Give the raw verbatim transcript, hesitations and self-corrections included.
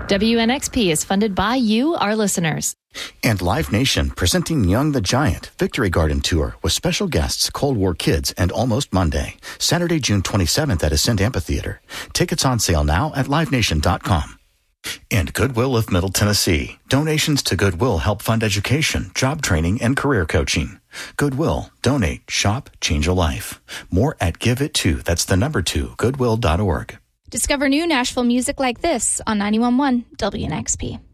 W N X P is funded by you, our listeners. And Live Nation presenting Young the Giant Victory Garden Tour with special guests Cold War Kids and Almost Monday, Saturday, June twenty-seventh at Ascend Amphitheater. Tickets on sale now at live nation dot com. And Goodwill of Middle Tennessee. Donations to Goodwill help fund education, job training, and career coaching. Goodwill. Donate. Shop. Change a life. More at Give It To. That's the number two, goodwill dot org. Discover new Nashville music like this on ninety-one point one W N X P.